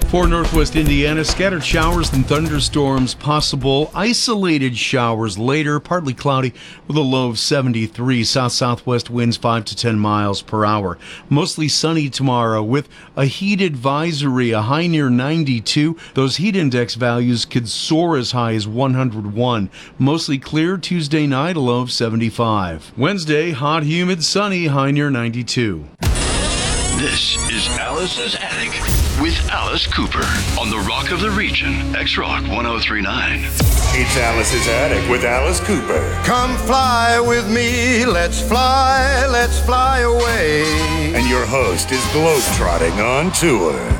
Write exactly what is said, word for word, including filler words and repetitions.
For northwest Indiana, scattered showers and thunderstorms possible. Isolated showers later, partly cloudy with a low of seventy-three. South-southwest winds five to ten miles per hour. Mostly sunny tomorrow with a heat advisory, a high near ninety-two. Those heat index values could soar as high as one hundred one. Mostly clear Tuesday night, a low of seventy-five. Wednesday, hot, humid, sunny, high near ninety-two. This is Alice's Attic with Alice Cooper on the Rock of the Region, X-Rock one oh three point nine. It's Alice's Attic with Alice Cooper. Come fly with me, let's fly, let's fly away. And your host is globetrotting on tour.